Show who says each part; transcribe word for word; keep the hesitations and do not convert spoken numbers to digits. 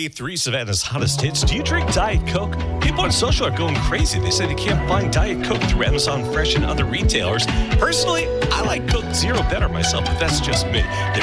Speaker 1: ninety-eight point three Savannah's hottest hits. Do you drink Diet Coke? People on social are going crazy. They say they can't find Diet Coke through Amazon Fresh and other retailers. Personally, I like Coke Zero better myself, but that's just me.